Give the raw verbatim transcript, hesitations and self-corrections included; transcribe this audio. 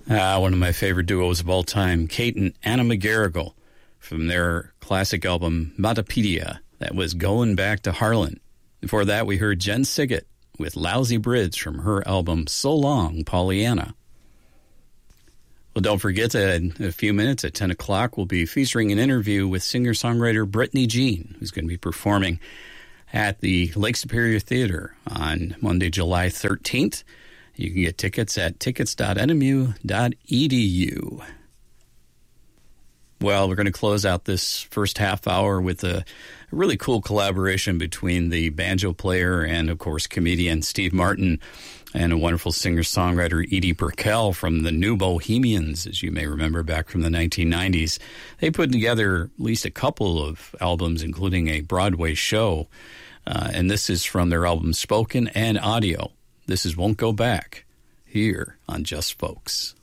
Uh, one of my favorite duos of all time, Kate and Anna McGarrigle, from their classic album, Matapedia. That was Going Back to Harlan. Before that, we heard Jen Siggett with Lousy Bridge from her album, So Long, Pollyanna. Well, don't forget that in a few minutes at ten o'clock, we'll be featuring an interview with singer-songwriter Brittany Jean, who's going to be performing at the Lake Superior Theater on Monday, July thirteenth. You can get tickets at tickets dot n m u dot e d u. Well, we're going to close out this first half hour with a really cool collaboration between the banjo player and, of course, comedian Steve Martin and a wonderful singer-songwriter Edie Brickell from the New Bohemians, as you may remember, back from the nineteen nineties. They put together at least a couple of albums, including a Broadway show, uh, and this is from their album Spoken and Audio. This is Won't Go Back, here on Just Folks.